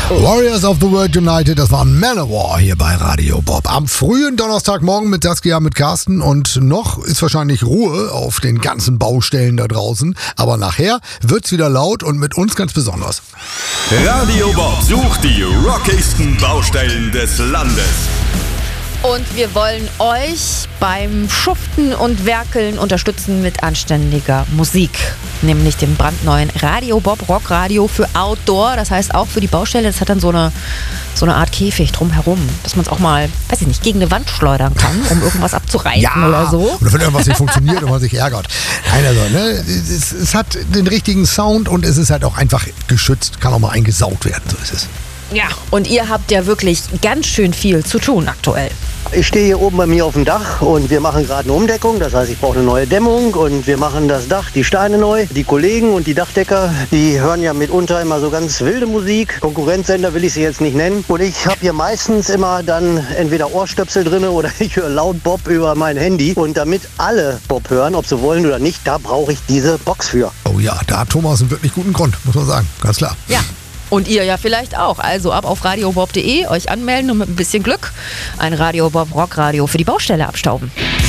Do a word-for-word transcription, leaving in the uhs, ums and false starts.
Warriors of the World United, das war Manowar hier bei Radio Bob. Am frühen Donnerstagmorgen mit Saskia, mit Carsten und noch ist wahrscheinlich Ruhe auf den ganzen Baustellen da draußen. Aber nachher wird's wieder laut und mit uns ganz besonders. Radio Bob sucht die rockigsten Baustellen des Landes. Und wir wollen euch beim Schuften und Werkeln unterstützen mit anständiger Musik. Nämlich dem brandneuen Radio Bob Rockradio für Outdoor. Das heißt auch für die Baustelle. Das hat dann so eine, so eine Art Käfig drumherum, dass man es auch mal, weiß ich nicht, gegen eine Wand schleudern kann, um irgendwas abzureißen ja, oder so. Oder wenn irgendwas nicht funktioniert und man sich ärgert. Nein, also, ne, es, es hat den richtigen Sound und es ist halt auch einfach geschützt. Kann auch mal eingesaugt werden, so ist es. Ja, und ihr habt ja wirklich ganz schön viel zu tun aktuell. Ich stehe hier oben bei mir auf dem Dach und wir machen gerade eine Umdeckung. Das heißt, ich brauche eine neue Dämmung und wir machen das Dach, die Steine neu. Die Kollegen und die Dachdecker, die hören ja mitunter immer so ganz wilde Musik. Konkurrenzsender will ich sie jetzt nicht nennen. Und ich habe hier meistens immer dann entweder Ohrstöpsel drin oder ich höre laut Bob über mein Handy. Und damit alle Bob hören, ob sie wollen oder nicht, da brauche ich diese Box für. Oh ja, da hat Thomas einen wirklich guten Grund, muss man sagen. Ganz klar. Ja. Und ihr ja vielleicht auch. Also ab auf radiobob punkt de, euch anmelden und mit ein bisschen Glück ein Radio Bob Rockradio für die Baustelle abstauben.